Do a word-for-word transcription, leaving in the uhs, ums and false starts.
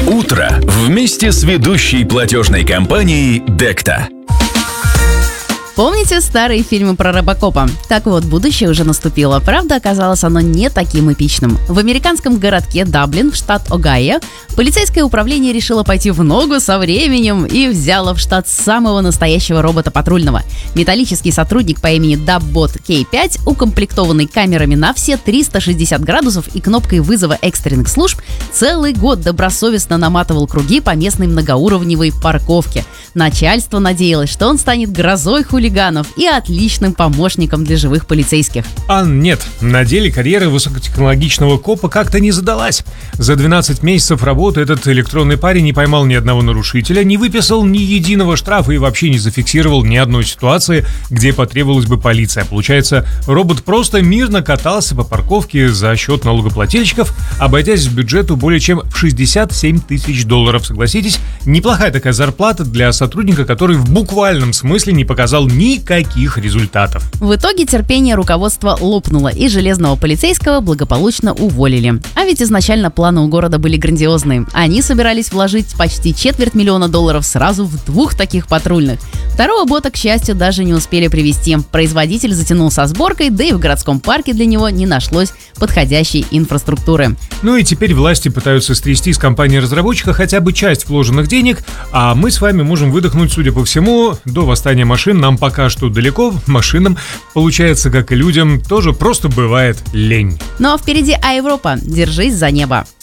Утро вместе с ведущей платежной компанией Декта. Помните старые фильмы про робокопа? Так вот, будущее уже наступило. Правда, оказалось оно не таким эпичным. В американском городке Даблин, штат Огайо, полицейское управление решило пойти в ногу со временем и взяло в штат самого настоящего робота патрульного. Металлический сотрудник по имени Даbbot кей пять, укомплектованный камерами на все триста шестьдесят градусов и кнопкой вызова экстренных служб, целый год добросовестно наматывал круги по местной многоуровневой парковке. Начальство надеялось, что он станет грозой хулиганов и отличным помощником для живых полицейских. А нет, на деле карьера высокотехнологичного копа как-то не задалась. За двенадцать месяцев работы этот электронный парень не поймал ни одного нарушителя, не выписал ни единого штрафа и вообще не зафиксировал ни одной ситуации, где потребовалась бы полиция. Получается, робот просто мирно катался по парковке за счет налогоплательщиков, обойдясь бюджету более чем в шестьдесят семь тысяч долларов. Согласитесь, неплохая такая зарплата для сотрудника, который в буквальном смысле не показал никаких результатов. В итоге терпение руководства лопнуло, и железного полицейского благополучно уволили. А ведь изначально планы у города были грандиозные. Они собирались вложить почти четверть миллиона долларов сразу в двух таких патрульных. Второго бота, к счастью, даже не успели привезти. Производитель затянул со сборкой, да и в городском парке для него не нашлось подходящей инфраструктуры. Ну и теперь власти пытаются стрясти с компании-разработчика хотя бы часть вложенных денег, а мы с вами можем выдохнуть, судя по всему, до восстания машин нам пока что далеко. Машинам, получается, как и людям, тоже просто бывает лень. Ну а впереди А Европа. Держись за небо.